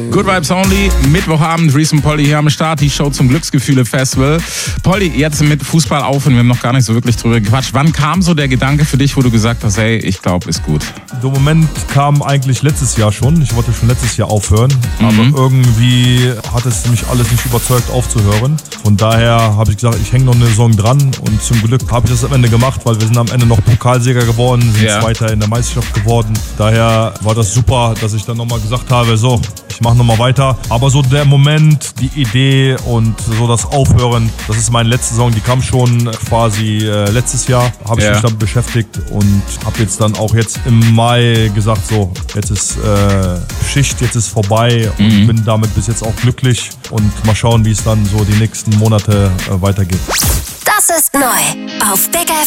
Good Vibes Only, Mittwochabend, Reese und Polly hier am Start, die Show zum Glücksgefühle-Festival. Polly, jetzt mit Fußball auf und wir haben noch gar nicht so wirklich drüber gequatscht. Wann kam so der Gedanke für dich, wo du gesagt hast, hey, ich glaube, ist gut? Der Moment kam eigentlich letztes Jahr schon. Ich wollte schon letztes Jahr aufhören, aber irgendwie hat es mich alles nicht überzeugt aufzuhören. Von daher habe ich gesagt, ich hänge noch eine Saison dran und zum Glück habe ich das am Ende gemacht, weil wir sind am Ende noch Pokalsieger geworden, sind Zweiter in der Meisterschaft geworden. Daher war das super, dass ich dann nochmal gesagt habe, so, ich mache nochmal weiter. Aber so der Moment, die Idee und so das Aufhören, das ist meine letzte Saison, die kam schon quasi letztes Jahr, habe ich mich damit beschäftigt und habe jetzt dann auch jetzt im Mai gesagt, so, jetzt ist Schicht, jetzt ist vorbei und bin damit bis jetzt auch glücklich und mal schauen, wie es dann so die nächsten Monate weitergeht. Das ist neu auf Big